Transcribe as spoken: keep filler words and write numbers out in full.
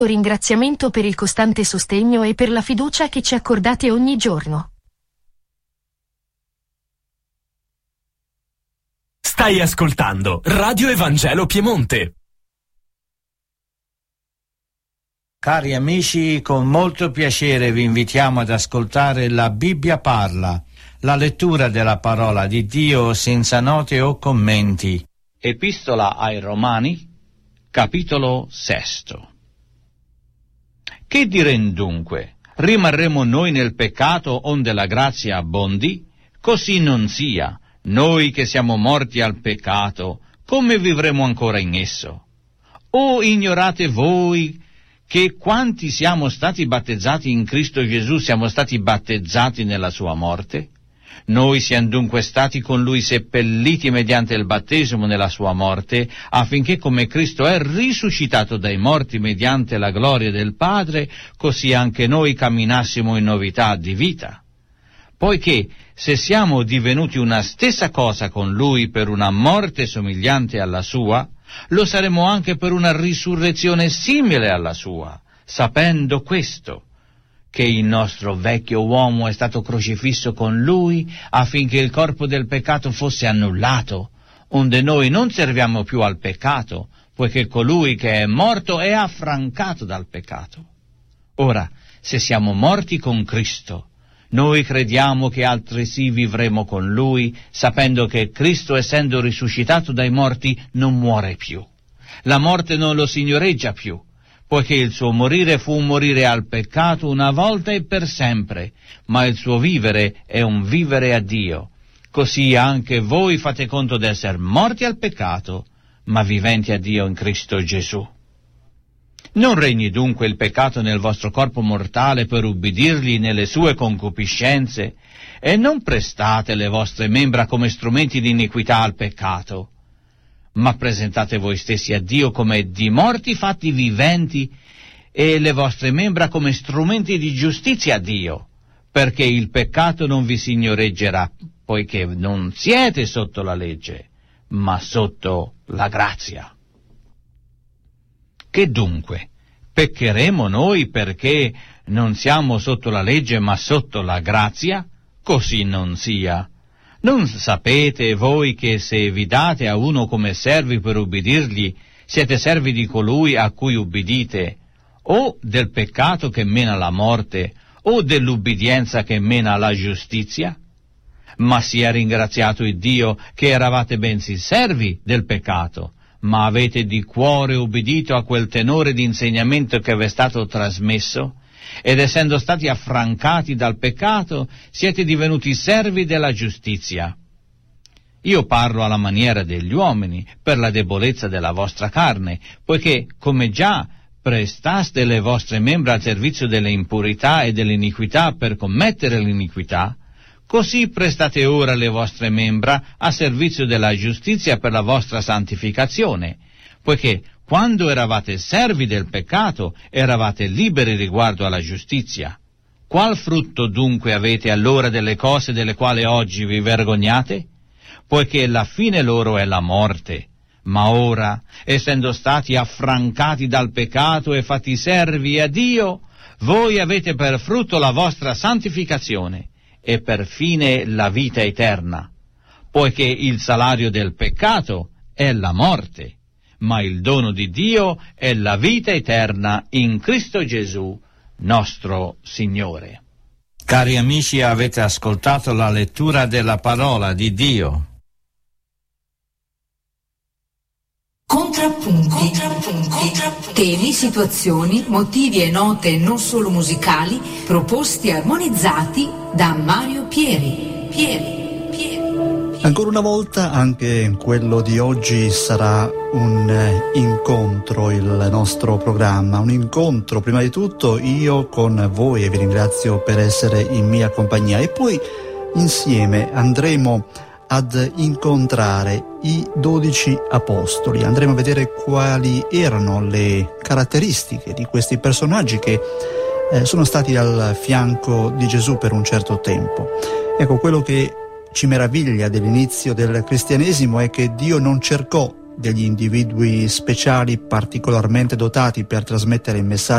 Ringraziamento per il costante sostegno e per la fiducia che ci accordate ogni giorno. Stai ascoltando Radio Evangelo Piemonte. Cari amici, con molto piacere vi invitiamo ad ascoltare La Bibbia parla, la lettura della parola di Dio senza note o commenti. Epistola ai Romani, capitolo sesto. Che direm dunque? Rimarremo noi nel peccato onde la grazia abbondi? Così non sia. Noi che siamo morti al peccato, come vivremo ancora in esso? O ignorate voi che quanti siamo stati battezzati in Cristo Gesù siamo stati battezzati nella sua morte? Noi siamo dunque stati con lui seppelliti mediante il battesimo nella sua morte, affinché come Cristo è risuscitato dai morti mediante la gloria del Padre, così anche noi camminassimo in novità di vita. Poiché se siamo divenuti una stessa cosa con lui per una morte somigliante alla sua, lo saremo anche per una risurrezione simile alla sua, sapendo questo, che il nostro vecchio uomo è stato crocifisso con lui affinché il corpo del peccato fosse annullato, onde noi non serviamo più al peccato, poiché colui che è morto è affrancato dal peccato. Ora, se siamo morti con Cristo, noi crediamo che altresì vivremo con lui, sapendo che Cristo, essendo risuscitato dai morti, non muore più. La morte non lo signoreggia più, poiché il suo morire fu un morire al peccato una volta e per sempre, ma il suo vivere è un vivere a Dio. Così anche voi fate conto d'essere morti al peccato, ma viventi a Dio in Cristo Gesù. Non regni dunque il peccato nel vostro corpo mortale per ubbidirgli nelle sue concupiscenze, e non prestate le vostre membra come strumenti di iniquità al peccato, ma presentate voi stessi a Dio come di morti fatti viventi, e le vostre membra come strumenti di giustizia a Dio, perché il peccato non vi signoreggerà, poiché non siete sotto la legge, ma sotto la grazia. Che dunque? Peccheremo noi perché non siamo sotto la legge ma sotto la grazia? Così non sia. Non sapete voi che se vi date a uno come servi per ubbidirgli, siete servi di colui a cui ubbidite, o del peccato che mena alla morte, o dell'ubbidienza che mena alla giustizia? Ma sia ringraziato il Dio che eravate bensì servi del peccato, ma avete di cuore ubbidito a quel tenore di insegnamento che vi è stato trasmesso, ed essendo stati affrancati dal peccato, siete divenuti servi della giustizia. Io parlo alla maniera degli uomini, per la debolezza della vostra carne, poiché, come già prestaste le vostre membra al servizio delle impurità e dell'iniquità per commettere l'iniquità, così prestate ora le vostre membra a servizio della giustizia per la vostra santificazione, poiché quando eravate servi del peccato eravate liberi riguardo alla giustizia. Qual frutto dunque avete allora delle cose delle quali oggi vi vergognate? Poiché la fine loro è la morte. Ma ora, essendo stati affrancati dal peccato e fatti servi a Dio, voi avete per frutto la vostra santificazione e per fine la vita eterna, poiché il salario del peccato è la morte, ma il dono di Dio è la vita eterna in Cristo Gesù, nostro Signore. Cari amici, avete ascoltato la lettura della parola di Dio. Contrappunti. Contrappunti. Contrappunti. Temi, situazioni, motivi e note non solo musicali, proposti e armonizzati da Mario Pieri. Pieri. Pieri. Ancora una volta anche quello di oggi sarà un eh, incontro, il nostro programma, un incontro prima di tutto io con voi, e vi ringrazio per essere in mia compagnia, e poi insieme andremo ad incontrare i dodici apostoli, andremo a vedere quali erano le caratteristiche di questi personaggi che eh, sono stati al fianco di Gesù per un certo tempo. Ecco, quello che ci meraviglia dell'inizio del cristianesimo è che Dio non cercò degli individui speciali particolarmente dotati per trasmettere i messaggi